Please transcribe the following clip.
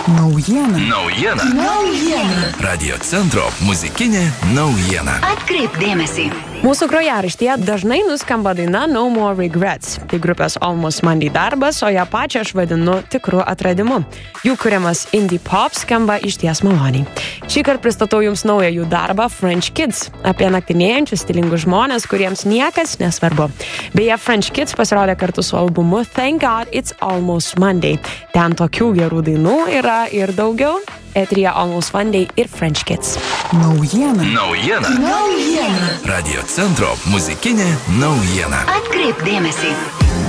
Naujiena. Radio centro muzikinė naujiena. Atkreipk dėmesį. Mūsų grojaraštyje dažnai nuskamba daina No More Regrets. Tai grupės Almost Monday darbas, o ją pačią aš vadinu tikru atradimu. Jų kuriamas indie pop skamba išties maloniai. Šįkart pristatau jums naują jų darbą French Kids, apie naktinėjančius stilingus žmonės, kuriems niekas nesvarbu. Beje, French Kids pasirodė kartu su albumu Thank God It's Almost Monday. Ten tokių gerų dainų yra ir daugiau. Eteryje Almost Monday ir French Kids. Naujiena. Radio centro muzikinė naujiena. Atkreipk dėmesį.